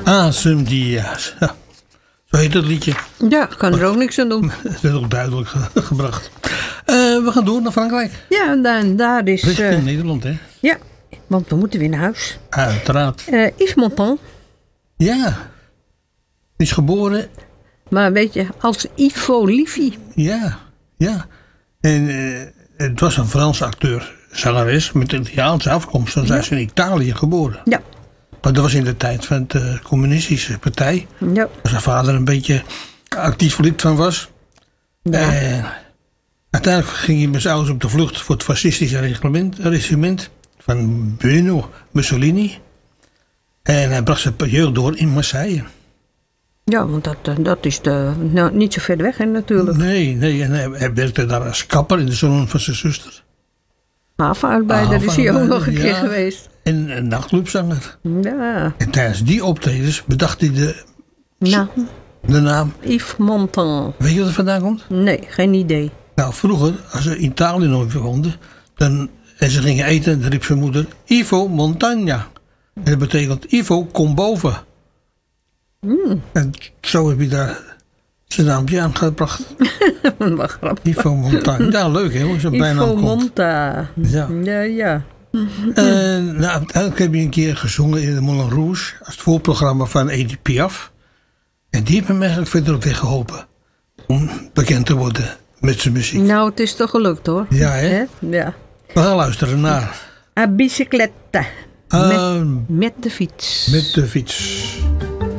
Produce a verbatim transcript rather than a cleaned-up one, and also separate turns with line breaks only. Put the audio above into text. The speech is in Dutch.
Ah, Some Dias. Ja. Zo heet het liedje.
Ja, ik kan er ook niks aan doen.
Dat is ook duidelijk ge- gebracht. Uh, we gaan door naar Frankrijk.
Ja, en daar, daar is...
Richting
Uh,
Nederland, hè?
Ja, want we moeten weer naar huis.
Uiteraard.
Uh, Yves Montand.
Ja. Is geboren.
Maar weet je, als Ivo Livi.
Ja, ja. En uh, het was een Franse acteur, zangeres met een Italiaanse afkomst. Dan zijn ja. ze in Italië geboren.
Ja.
Maar dat was in de tijd van de communistische partij.
Ja.
Waar zijn vader een beetje actief lid van was. Ja. Uh, uiteindelijk ging hij met zijn ouders op de vlucht voor het fascistische regiment, regiment van Benito Mussolini. En hij bracht zijn jeugd door in Marseille.
Ja, want dat, dat is de, nou, niet zo ver weg, hè, natuurlijk.
Nee, nee. En hij, hij werkte daar als kapper in de salon van zijn zuster.
Havenarbeider is hij ook nog een keer
ja.
geweest.
En een nachtclubzanger.
Ja.
En tijdens die optredens bedacht hij de,
nou,
de naam.
Yves Montand.
Weet je wat er vandaan komt?
Nee, geen idee.
Nou, vroeger, als ze in Italië nog woonden, dan, en ze gingen eten, dan riep zijn moeder Ivo Montagna. En dat betekent Ivo, kom boven.
Mm.
En zo heb je daar zijn naampje aangebracht.
Wat grappig.
Ivo Montagna. Ja, leuk hè, zo'n bijnaam komt.
Ivo Monta.
Ja.
Ja, ja.
En nou, uiteindelijk heb je een keer gezongen in de Moulin Rouge als het voorprogramma van Edith Piaf. En die heeft hem eigenlijk verder ook weer geholpen om bekend te worden met zijn muziek.
Nou, het is toch gelukt hoor.
Ja, hè?
He? Ja.
We gaan luisteren naar...
A bicyclette.
Uh,
met, met de fiets.
Met de fiets.